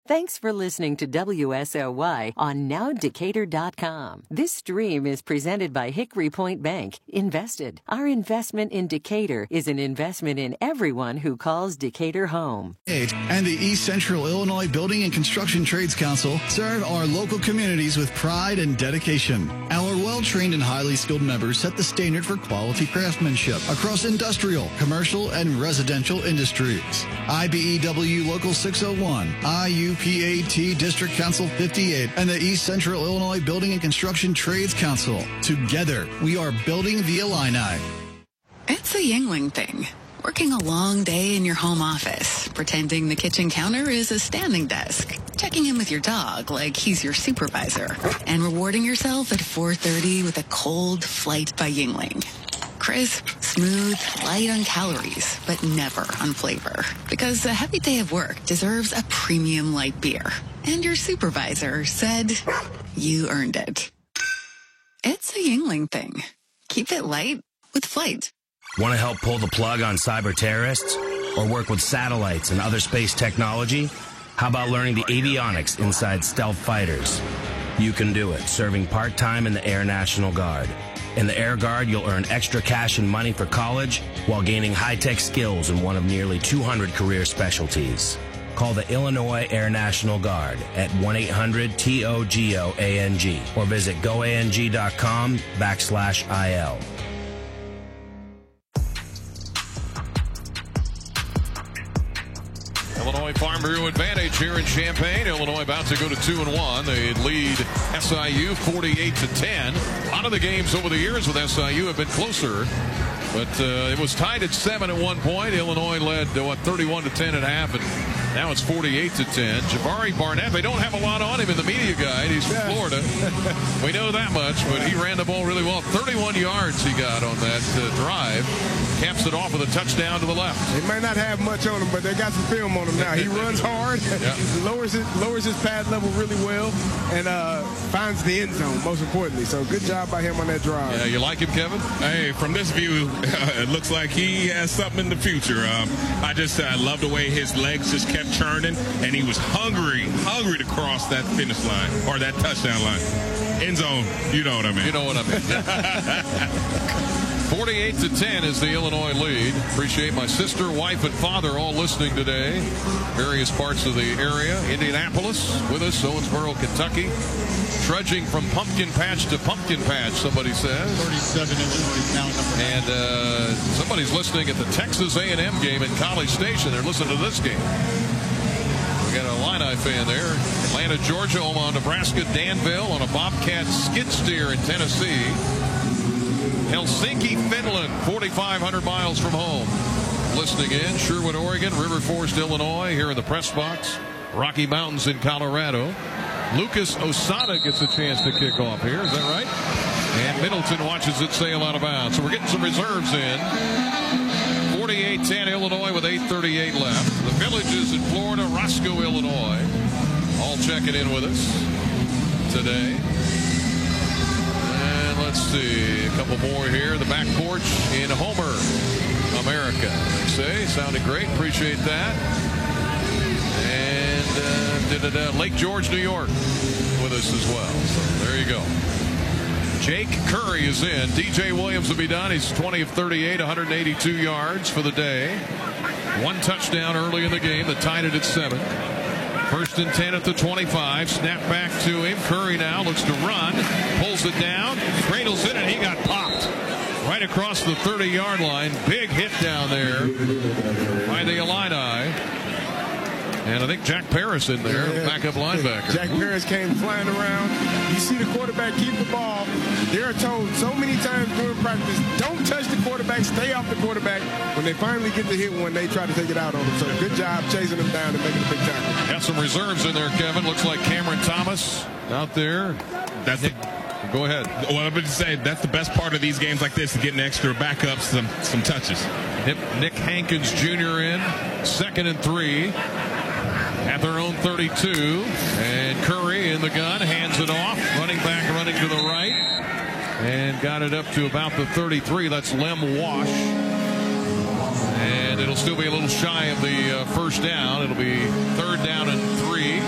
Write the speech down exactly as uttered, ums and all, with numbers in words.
Thanks for listening to W S O Y on now decatur dot com. This stream is presented by Hickory Point Bank. Invested. Our investment in Decatur is an investment in everyone who calls Decatur home. And the East Central Illinois Building and Construction Trades Council serve our local communities with pride and dedication. Our well-trained and highly skilled members set the standard for quality craftsmanship across industrial, commercial, and residential industries. I B E W Local six oh one, I U P A T District Council fifty-eight, and the East Central Illinois Building and Construction Trades Council. Together, we are building the Illini. It's a Yingling thing. Working a long day in your home office, pretending the kitchen counter is a standing desk, checking in with your dog like he's your supervisor, and rewarding yourself at four thirty with a cold flight by Yingling. Crisp, smooth, light on calories, but never on flavor. Because a heavy day of work deserves a premium light beer. And your supervisor said you earned it. It's a Yingling thing. Keep it light with Flight. Want to help pull the plug on cyber terrorists? Or work with satellites and other space technology? How about learning the avionics inside stealth fighters? You can do it, serving part-time in the Air National Guard. In the Air Guard, you'll earn extra cash and money for college while gaining high-tech skills in one of nearly two hundred career specialties. Call the Illinois Air National Guard at one eight hundred T O G O A N G or visit goang.com backslash IL. Illinois Farm Bureau advantage here in Champaign. Illinois about to go to two and one. They lead S I U forty-eight to ten. A lot of the games over the years with S I U have been closer, but uh, it was tied at seven at one point. Illinois led uh, what thirty-one to ten at half, and now it's forty-eight to ten. Jabari Barnett, they don't have a lot on him in the media guide. He's from Florida. We know that much, but he ran the ball really well. thirty-one yards he got on that uh, drive. Caps it off with a touchdown to the left. They might not have much on him, but they got some film on him now. He runs hard, yeah. lowers his lowers his pad level really well, and uh, finds the end zone, most importantly. So good job by him on that drive. Yeah, you like him, Kevin? Hey, from this view, uh, it looks like he has something in the future. Um, I just uh, love the way his legs just kept churning, and he was hungry, hungry to cross that finish line or that touchdown line. End zone, you know what I mean. You know what I mean. forty-eight to ten is the Illinois lead. Appreciate my sister, wife, and father all listening today. Various parts of the area. Indianapolis with us, Owensboro, Kentucky. Trudging from pumpkin patch to pumpkin patch, somebody says. thirty-seven inches now. And uh, somebody's listening at the Texas A and M game in College Station. They're listening to this game. We got a Illini fan there. Atlanta, Georgia, Omaha, Nebraska, Danville on a Bobcat skid steer in Tennessee. Helsinki, Finland, forty-five hundred miles from home. Listening in, Sherwood, Oregon, River Forest, Illinois, here in the press box. Rocky Mountains in Colorado. Lucas Osada gets a chance to kick off here, is that right? And Middleton watches it sail out of bounds. So we're getting some reserves in. forty-eight ten Illinois with eight thirty-eight left. The Villages in Florida, Roscoe, Illinois, all checking in with us today. Let's see, a couple more here. The back porch in Homer, America. They say, sounded great. Appreciate that. And uh, da, da, da, Lake George, New York, with us as well. So there you go. Jake Curry is in. D J Williams will be done. He's twenty of thirty-eight, one hundred eighty-two yards for the day. One touchdown early in the game that tied it at seven. First and ten at the twenty-five. Snap back to him. Curry now looks to run. Pulls it down. Cradles it, and he got popped right across the thirty-yard line. Big hit down there by the Illini. And I think Jack Paris in there, yeah. Backup linebacker. Jack Paris came flying around. You see the quarterback keep the ball. They're told so many times during practice, don't touch the quarterback, stay off the quarterback. When they finally get to hit one, they try to take it out on him. So good job chasing him down and making a big tackle. Got some reserves in there, Kevin. Looks like Cameron Thomas out there. That's the, Go ahead. Well, I'm going to say that's the best part of these games like this, getting extra backups, some, some touches. Nick Hankins Junior in, second and three. At their own thirty-two, and Curry in the gun, hands it off, running back running to the right, and got it up to about the thirty-three. That's Lem Wash, and it'll still be a little shy of the uh, first down. It'll be third down and three.